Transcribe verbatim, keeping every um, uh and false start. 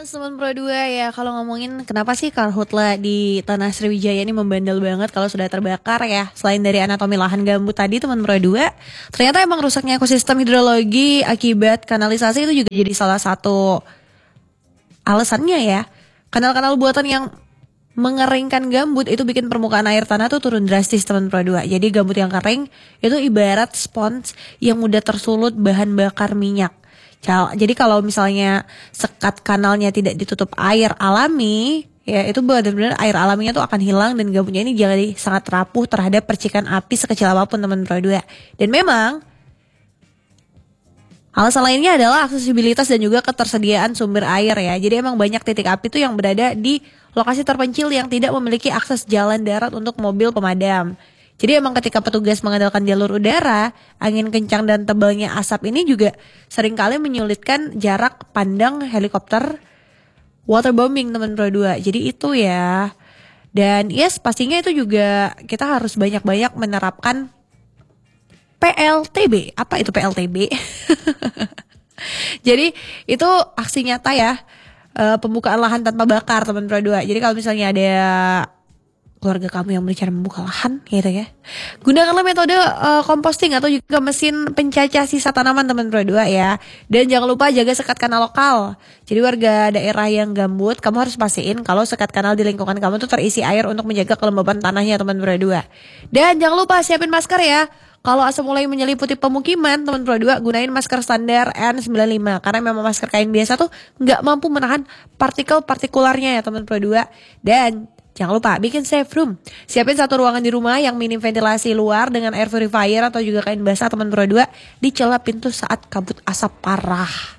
Mas teman Pro dua ya, kalau ngomongin kenapa sih karhutla di Tanah Sriwijaya ini membandel banget kalau sudah terbakar ya. Selain dari anatomi lahan gambut tadi teman Pro dua, ternyata emang rusaknya ekosistem hidrologi akibat kanalisasi itu juga jadi salah satu alasannya ya. Kanal-kanal buatan yang mengeringkan gambut itu bikin permukaan air tanah tuh turun drastis teman Pro dua. Jadi gambut yang kering itu ibarat spons yang mudah tersulut bahan bakar minyak. Jadi kalau misalnya sekat kanalnya tidak ditutup air alami, ya itu benar-benar air alaminya tuh akan hilang dan gambutnya ini jadi sangat rapuh terhadap percikan api sekecil apapun teman Pro dua. Dan memang alasan lainnya adalah aksesibilitas dan juga ketersediaan sumber air ya. Jadi emang banyak titik api tuh yang berada di lokasi terpencil yang tidak memiliki akses jalan darat untuk mobil pemadam. Jadi emang ketika petugas mengandalkan jalur udara, angin kencang dan tebalnya asap ini juga seringkali menyulitkan jarak pandang helikopter waterbombing teman Pro dua. Jadi itu ya. Dan yes, pastinya itu juga kita harus banyak-banyak menerapkan P L T B. Apa itu P L T B? Jadi itu aksi nyata ya, pembukaan lahan tanpa bakar teman Pro dua. Jadi kalau misalnya ada keluarga kamu yang berencana membuka lahan gitu ya, gunakanlah metode uh, composting atau juga mesin pencacah sisa tanaman teman Pro dua ya. Dan jangan lupa jaga sekat kanal lokal. Jadi warga daerah yang gambut, kamu harus pastiin kalau sekat kanal di lingkungan kamu tuh terisi air untuk menjaga kelembaban tanahnya teman Pro dua. Dan jangan lupa siapin masker ya. Kalau asap mulai menyeliputi pemukiman teman Pro dua, gunain masker standar N sembilan puluh lima karena memang masker kain biasa tuh nggak mampu menahan partikel partikularnya ya teman Pro dua. Dan jangan lupa bikin safe room. Siapin satu ruangan di rumah yang minim ventilasi luar dengan air purifier atau juga kain basah teman Pro dua di celah pintu saat kabut asap parah.